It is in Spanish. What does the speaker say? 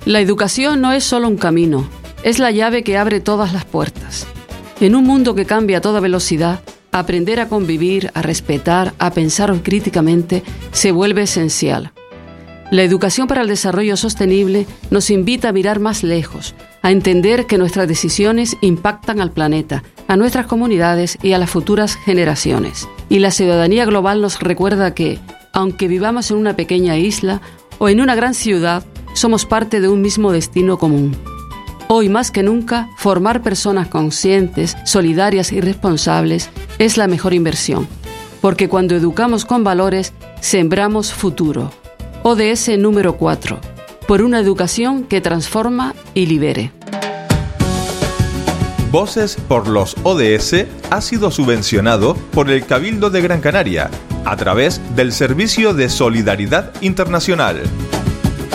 La educación no es solo un camino, es la llave que abre todas las puertas. En un mundo que cambia a toda velocidad, aprender a convivir, a respetar, a pensar críticamente se vuelve esencial. La educación para el desarrollo sostenible nos invita a mirar más lejos, a entender que nuestras decisiones impactan al planeta, a nuestras comunidades y a las futuras generaciones. Y la ciudadanía global nos recuerda que, aunque vivamos en una pequeña isla o en una gran ciudad, somos parte de un mismo destino común. Hoy más que nunca, formar personas conscientes, solidarias y responsables es la mejor inversión, porque cuando educamos con valores, sembramos futuro. ODS número 4, por una educación que transforma y libere. Voces por los ODS ha sido subvencionado por el Cabildo de Gran Canaria a través del Servicio de Solidaridad Internacional.